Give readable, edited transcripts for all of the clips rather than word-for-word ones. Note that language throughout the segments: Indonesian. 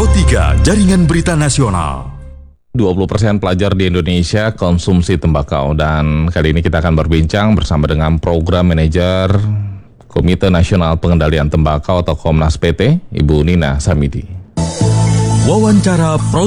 Pro 3 Jaringan Berita Nasional. 20% pelajar di Indonesia konsumsi tembakau, dan kali ini kita akan berbincang bersama dengan Program Manajer Komite Nasional Pengendalian Tembakau atau Komnas PT, Ibu Nina Samidi. Wawancara Pro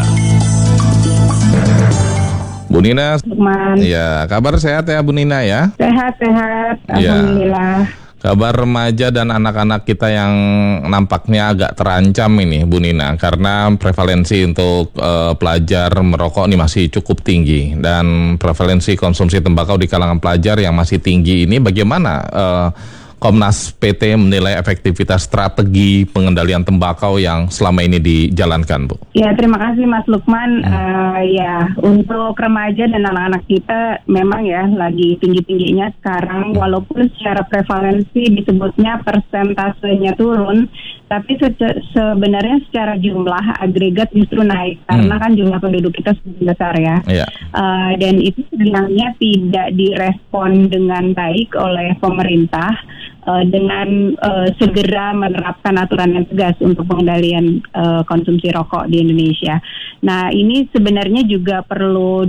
3. Bu Nina, Lukman. ya kabar sehat ya Bu Nina ya? Sehat-sehat, alhamdulillah. Kabar remaja dan anak-anak kita yang nampaknya agak terancam ini Bu Nina, karena prevalensi untuk pelajar merokok ini masih cukup tinggi, dan prevalensi konsumsi tembakau di kalangan pelajar yang masih tinggi ini, bagaimana Komnas PT menilai efektivitas strategi pengendalian tembakau yang selama ini dijalankan, Bu? Ya, terima kasih Mas Lukman. Ya, untuk remaja dan anak-anak kita memang ya lagi tinggi-tingginya sekarang, walaupun secara prevalensi disebutnya persentasenya turun, tapi sebenarnya secara jumlah agregat justru naik, karena kan jumlah penduduk kita semakin besar ya. Dan itu sebenarnya tidak direspon dengan baik oleh pemerintah dengan segera menerapkan aturan yang tegas untuk pengendalian konsumsi rokok di Indonesia. Nah, ini sebenarnya juga perlu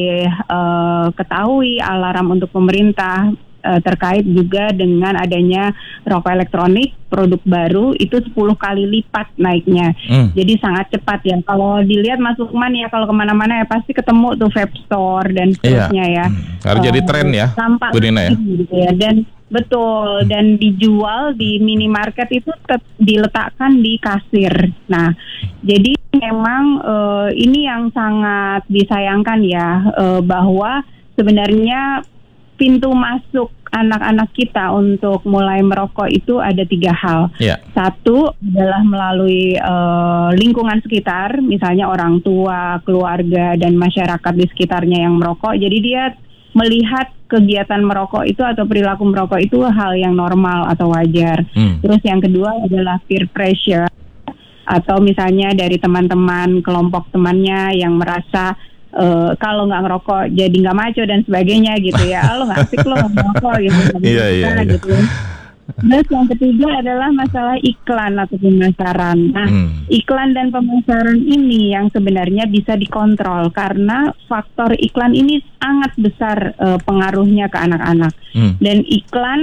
diketahui alarm untuk pemerintah terkait juga dengan adanya rokok elektronik produk baru itu 10 kali lipat naiknya. Jadi sangat cepat ya. Kalau dilihat Mas Lukman ya, kalau kemana-mana ya pasti ketemu tuh vape store dan seterusnya ya. Harus jadi tren ya, Bu Nina ya. Gitu ya. Dan betul, dan dijual di minimarket itu diletakkan di kasir. Nah, jadi memang ini yang sangat disayangkan ya, bahwa sebenarnya pintu masuk anak-anak kita untuk mulai merokok itu ada 3 hal. Satu adalah melalui lingkungan sekitar, misalnya orang tua, keluarga, dan masyarakat di sekitarnya yang merokok. Jadi dia melihat kegiatan merokok itu atau perilaku merokok itu hal yang normal atau wajar. Terus yang kedua adalah peer pressure, atau misalnya dari teman-teman, kelompok temannya yang merasa kalau nggak ngerokok jadi nggak maco dan sebagainya gitu ya. Lo nggak asik lo nggak ngerokok gitu. Gitu. Terus yang ketiga adalah masalah iklan atau pemasaran. Nah, iklan dan pemasaran ini yang sebenarnya bisa dikontrol, karena faktor iklan ini sangat besar pengaruhnya ke anak-anak. Dan iklan,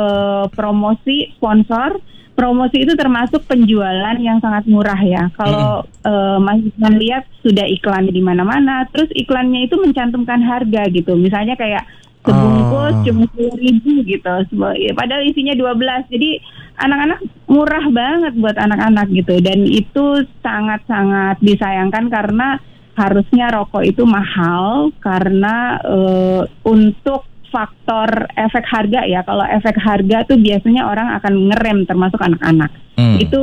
promosi, sponsor, promosi itu termasuk penjualan yang sangat murah ya. Kalau Mas Iman lihat sudah iklan di mana-mana, terus iklannya itu mencantumkan harga gitu. Misalnya kayak sebungkus cuma 10.000 gitu, padahal isinya 12. Jadi anak-anak murah banget buat anak-anak gitu. Dan itu sangat-sangat disayangkan, karena harusnya rokok itu mahal, karena untuk faktor efek harga ya. Kalau efek harga tuh biasanya orang akan ngerem, termasuk anak-anak. Itu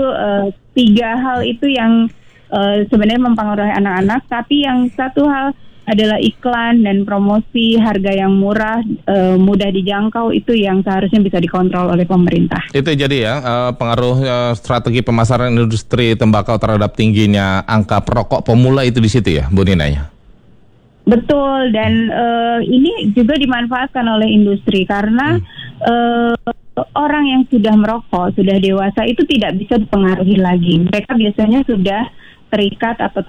3 hal itu yang sebenarnya mempengaruhi anak-anak. Tapi yang satu hal adalah iklan dan promosi, harga yang murah, mudah dijangkau, itu yang seharusnya bisa dikontrol oleh pemerintah. Itu jadi ya pengaruh strategi pemasaran industri tembakau terhadap tingginya angka perokok pemula itu di situ ya, Bu Nina ya? Betul, dan ini juga dimanfaatkan oleh industri, karena orang yang sudah merokok, sudah dewasa itu tidak bisa dipengaruhi lagi. Mereka biasanya sudah terikat atau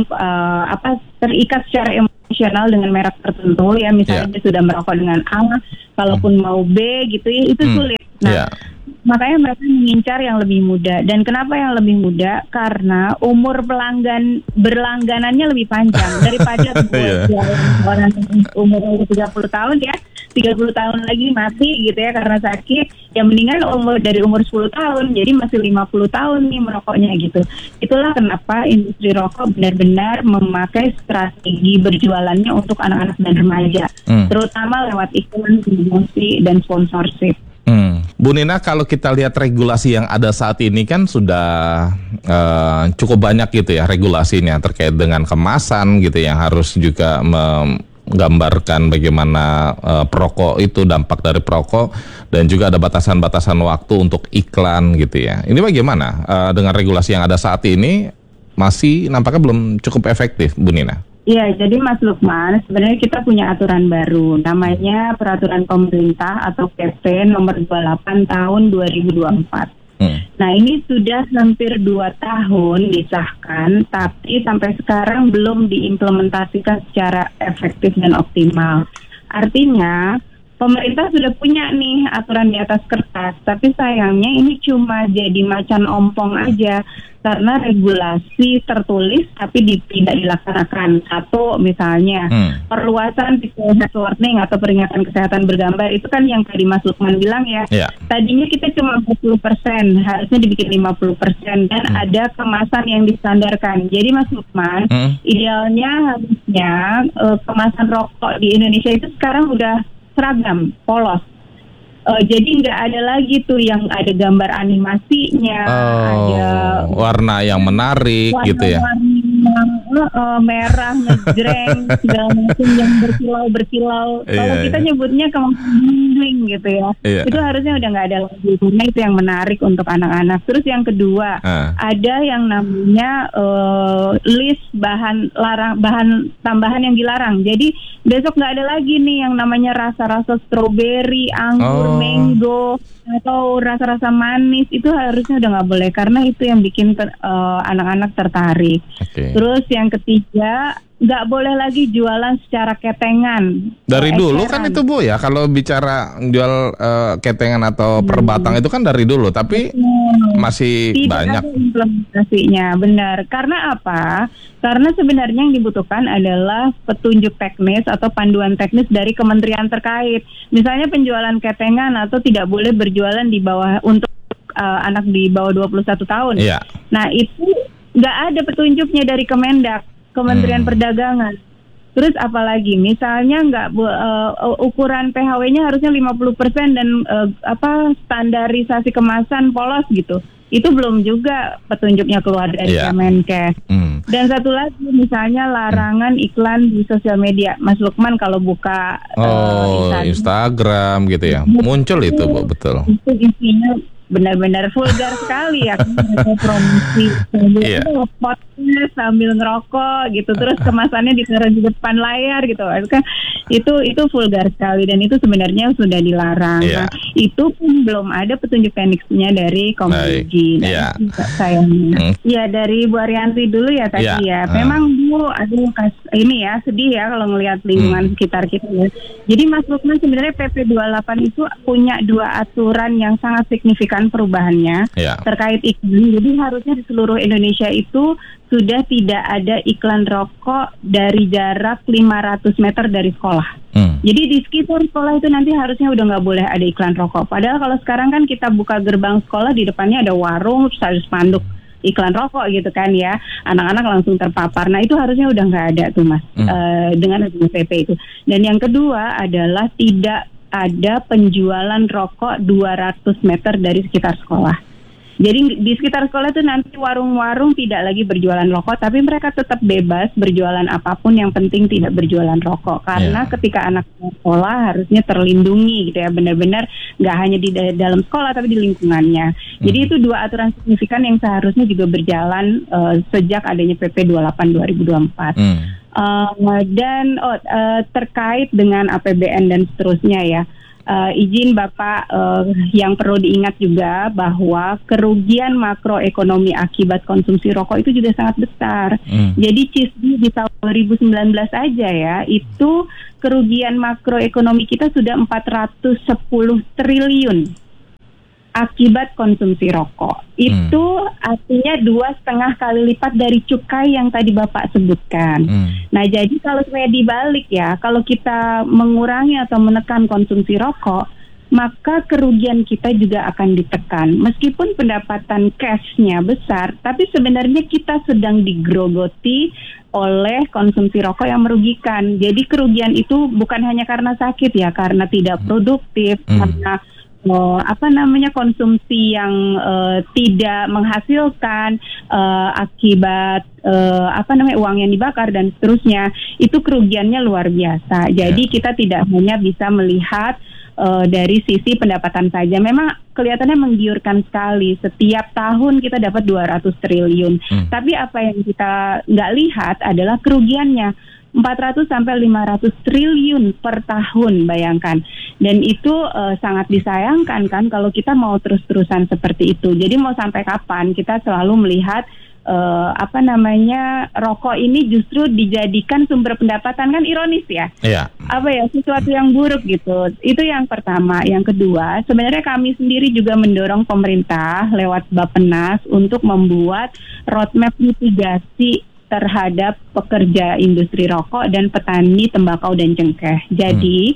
terikat secara emosional dengan merek tertentu ya. Misalnya dia sudah merokok dengan A, kalaupun mau B gitu ya, itu sulit. Nah, makanya mereka mengincar yang lebih muda. Dan kenapa yang lebih muda? Karena umur berlangganannya lebih panjang daripada orang umur 30 tahun ya. 30 tahun lagi mati gitu ya karena sakit, ya mendingan dari umur 10 tahun, jadi masih 50 tahun nih merokoknya gitu. Itulah kenapa industri rokok benar-benar memakai strategi berjualannya untuk anak-anak dan remaja, terutama lewat iklan, promosi, dan sponsorship. Bu Nina, kalau kita lihat regulasi yang ada saat ini kan sudah cukup banyak gitu ya regulasinya terkait dengan kemasan gitu, yang harus juga menggambarkan bagaimana perokok itu, dampak dari perokok, dan juga ada batasan-batasan waktu untuk iklan gitu ya. Ini bagaimana dengan regulasi yang ada saat ini, masih nampaknya belum cukup efektif, Bu Nina? Iya, jadi Mas Lukman, sebenarnya kita punya aturan baru, namanya Peraturan Pemerintah atau PP nomor 28 tahun 2024. Nah, ini sudah hampir 2 tahun disahkan, tapi sampai sekarang belum diimplementasikan secara efektif dan optimal. Artinya, pemerintah sudah punya nih aturan di atas kertas, tapi sayangnya ini cuma jadi macan ompong aja, karena regulasi tertulis tapi tidak dilaksanakan. Satu, misalnya, perluasan physical health warning atau peringatan kesehatan bergambar, itu kan yang tadi Mas Lukman bilang ya. Tadinya kita cuma 40%, harusnya dibikin 50%, dan ada kemasan yang distandarkan. Jadi Mas Lukman, idealnya harusnya kemasan rokok di Indonesia itu sekarang udah seragam, polos. Jadi nggak ada lagi tuh yang ada gambar animasinya, ada warna yang menarik gitu ya. Merah, ngejreng, segala macam yang berkilau. Kalau kita nyebutnya bling gitu ya. Itu harusnya udah nggak ada lagi. Karena itu yang menarik untuk anak-anak. Terus yang kedua, ada yang namanya list bahan tambahan yang dilarang. Jadi besok nggak ada lagi nih yang namanya rasa-rasa stroberi, anggur, mango, atau rasa-rasa manis. Itu harusnya udah nggak boleh, karena itu yang bikin anak-anak tertarik. Terus yang ketiga, nggak boleh lagi jualan secara ketengan. Dari dulu kan itu Bu ya, kalau bicara jual ketengan atau per batang itu kan dari dulu, tapi masih tidak banyak ada implementasinya. Benar. Karena apa? Karena sebenarnya yang dibutuhkan adalah petunjuk teknis atau panduan teknis dari kementerian terkait. Misalnya penjualan ketengan atau tidak boleh berjualan di bawah untuk anak di bawah 21 tahun. Nah, itu nggak ada petunjuknya dari Kementerian Perdagangan. Terus apalagi misalnya ukuran PHW-nya harusnya 50% dan standarisasi kemasan polos gitu. Itu belum juga petunjuknya keluar dari Kemenkes. Dan satu lagi misalnya larangan iklan di sosial media. Mas Lukman kalau buka Instagram gitu ya, muncul itu Bu, betul. Itu isinya benar-benar vulgar sekali ya, promosi podcast sambil ngerokok gitu, terus kemasannya ditaruh di depan layar gitu, itu vulgar sekali dan itu sebenarnya sudah dilarang. Nah, itu pun belum ada petunjuk teknisnya dari Komugi. Sayangnya. Ya dari Bu Arianti dulu ya tadi ya. Memang Bu, ini ya sedih ya kalau ngelihat lingkungan sekitar kita ya. Jadi Mas Lukman, sebenarnya PP 28 itu punya 2 aturan yang sangat signifikan perubahannya terkait iklan. Jadi harusnya di seluruh Indonesia itu sudah tidak ada iklan rokok dari jarak 500 meter dari sekolah. Jadi di sekitar sekolah itu nanti harusnya udah nggak boleh ada iklan rokok. Padahal kalau sekarang kan kita buka gerbang sekolah, di depannya ada warung, terus ada spanduk iklan rokok gitu kan ya. Anak-anak langsung terpapar. Nah itu harusnya udah nggak ada tuh Mas, dengan PP itu. Dan yang kedua adalah tidak ada penjualan rokok 200 meter dari sekitar sekolah. Jadi di sekitar sekolah itu nanti warung-warung tidak lagi berjualan rokok, tapi mereka tetap bebas berjualan apapun, yang penting tidak berjualan rokok. Karena ketika anak sekolah harusnya terlindungi gitu ya, benar-benar nggak hanya di dalam sekolah tapi di lingkungannya. Jadi itu 2 aturan signifikan yang seharusnya juga berjalan sejak adanya PP 28 2024. Dan terkait dengan APBN dan seterusnya ya, izin Bapak, yang perlu diingat juga bahwa kerugian makroekonomi akibat konsumsi rokok itu juga sangat besar. Jadi CISDI di tahun 2019 aja ya, itu kerugian makroekonomi kita sudah 410 triliun akibat konsumsi rokok. Itu artinya 2,5 kali lipat dari cukai yang tadi Bapak sebutkan. Nah, jadi kalau saya dibalik ya, kalau kita mengurangi atau menekan konsumsi rokok, maka kerugian kita juga akan ditekan. Meskipun pendapatan cash-nya besar, tapi sebenarnya kita sedang digerogoti oleh konsumsi rokok yang merugikan. Jadi kerugian itu bukan hanya karena sakit ya, karena tidak produktif, karena konsumsi yang tidak menghasilkan akibat uang yang dibakar dan seterusnya, itu kerugiannya luar biasa. Jadi kita tidak hanya bisa melihat dari sisi pendapatan saja. Memang kelihatannya menggiurkan sekali, setiap tahun kita dapat 200 triliun. Tapi apa yang kita nggak lihat adalah kerugiannya. 400 sampai 500 triliun per tahun, bayangkan. Dan itu sangat disayangkan kan kalau kita mau terus-terusan seperti itu. Jadi mau sampai kapan kita selalu melihat rokok ini justru dijadikan sumber pendapatan, kan ironis ya. Iya. Sesuatu yang buruk gitu. Itu yang pertama. Yang kedua, sebenarnya kami sendiri juga mendorong pemerintah lewat Bappenas untuk membuat roadmap mitigasi terhadap pekerja industri rokok dan petani tembakau dan cengkeh. Jadi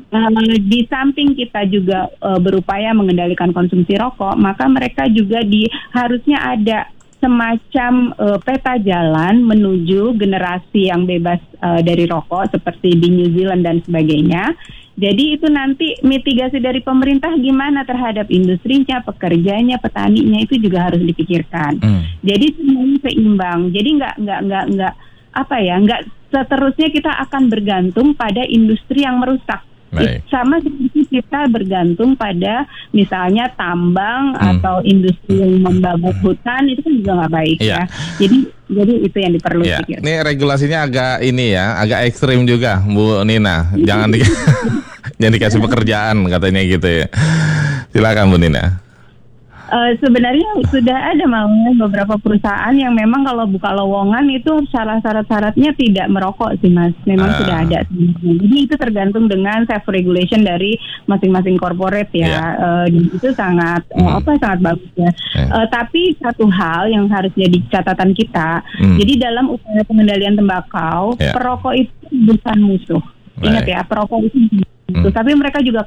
di samping kita juga berupaya mengendalikan konsumsi rokok, maka mereka juga harusnya ada semacam peta jalan menuju generasi yang bebas dari rokok seperti di New Zealand dan sebagainya. Jadi itu nanti mitigasi dari pemerintah gimana terhadap industrinya, pekerjanya, petaninya, itu juga harus dipikirkan. Jadi semuanya seimbang. Jadi nggak seterusnya kita akan bergantung pada industri yang merusak. Sama seperti kita bergantung pada misalnya tambang atau industri yang membabak hutan, itu kan juga nggak baik ya. Jadi itu yang diperlu pikir. Ini regulasinya agak ekstrim juga, Bu Nina. Jangan dikasih pekerjaan katanya gitu ya. Silakan Bu Nina. Sebenarnya sudah ada beberapa perusahaan yang memang kalau buka lowongan itu syarat-syaratnya tidak merokok sih Mas. Memang sudah ada. Jadi itu tergantung dengan self regulation dari masing-masing corporate ya. Itu sangat sangat bagus ya. Tapi satu hal yang harus jadi catatan kita. Jadi dalam upaya pengendalian tembakau, perokok itu bukan musuh. Ingat ya, perokok itu tapi mereka juga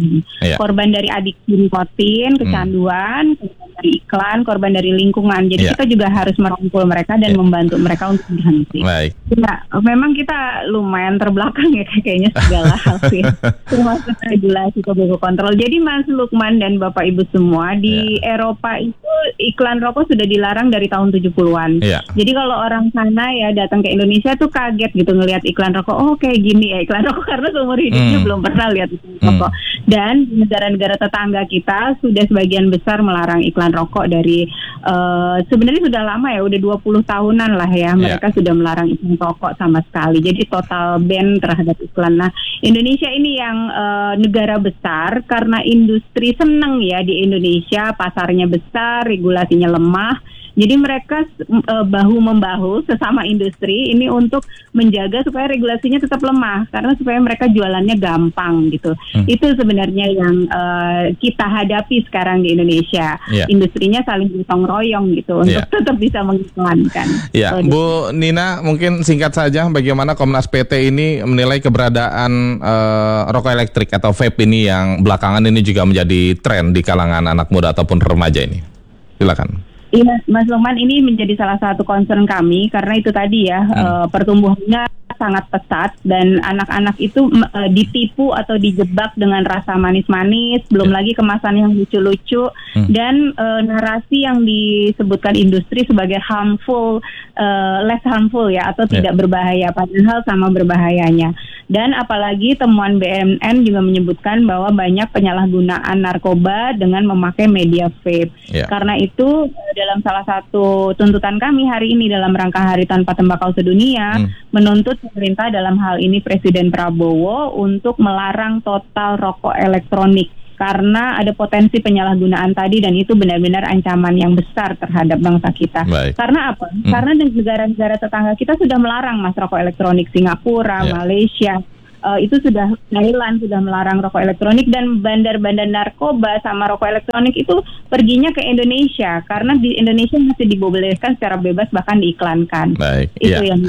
korban dari adiksi nikotin, kecanduan, korban dari iklan, korban dari lingkungan. Jadi kita juga harus merangkul mereka dan membantu mereka untuk berhenti. Ya, memang kita lumayan terbelakang ya kayaknya segala hal sih, termasuk regulasi tobacco control. Jadi Mas Lukman dan Bapak Ibu semua, di Eropa itu iklan rokok sudah dilarang dari tahun 70-an. Jadi kalau orang sana ya datang ke Indonesia tuh kaget gitu ngelihat iklan rokok. Oh kayak gini ya iklan rokok, karena seumur hidupnya belum pernah lihat iklan rokok. Dan di negara-negara tetangga kita sudah sebagian besar melarang iklan rokok dari sebenarnya sudah lama ya, udah 20 tahunan lah ya mereka sudah melarang iklan rokok sama sekali. Jadi total ban terhadap iklan. Nah, Indonesia ini yang negara besar, karena industri seneng ya di Indonesia, pasarnya besar, regulasinya lemah. Jadi mereka bahu-membahu sesama industri ini untuk menjaga supaya regulasinya tetap lemah, karena supaya mereka jualannya gampang gitu. Itu sebenarnya yang kita hadapi sekarang di Indonesia. Industrinya saling gotong royong gitu untuk tetap bisa mengiklankan. Bu Nina, mungkin singkat saja bagaimana Komnas PT ini menilai keberadaan rokok elektrik atau vape ini yang belakangan ini juga menjadi tren di kalangan anak muda ataupun remaja ini. Silakan. Iya, Mas Lukman, ini menjadi salah satu concern kami karena itu tadi ya pertumbuhannya sangat pesat dan anak-anak itu ditipu atau dijebak dengan rasa manis-manis, belum lagi kemasan yang lucu-lucu dan narasi yang disebutkan industri sebagai harmful, less harmful ya, atau tidak berbahaya, padahal sama berbahayanya. Dan apalagi temuan BNN juga menyebutkan bahwa banyak penyalahgunaan narkoba dengan memakai media vape. Karena itu dalam salah satu tuntutan kami hari ini dalam rangka Hari Tanpa Tembakau Sedunia menuntut pemerintah, dalam hal ini Presiden Prabowo, untuk melarang total rokok elektronik karena ada potensi penyalahgunaan tadi dan itu benar-benar ancaman yang besar terhadap bangsa kita. Karena apa? Karena negara-negara tetangga kita sudah melarang Mas rokok elektronik, Singapura, Malaysia. Itu sudah, Thailand sudah melarang rokok elektronik, dan bandar-bandar narkoba sama rokok elektronik itu perginya ke Indonesia karena di Indonesia masih dibolehkan secara bebas, bahkan diiklankan. Itu yang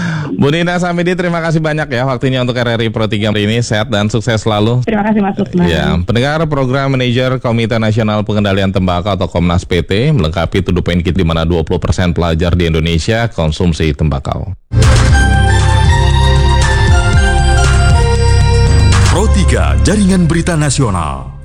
Bu Nina Samidi, terima kasih banyak ya waktunya untuk RRI Pro 3 hari ini. Sehat dan sukses selalu. Terima kasih Mas Lukman. Pendengar, Program Manajer Komite Nasional Pengendalian Tembakau atau Komnas PT melengkapi to the point kit di mana 20% pelajar di Indonesia konsumsi tembakau. Pro 3 Jaringan Berita Nasional.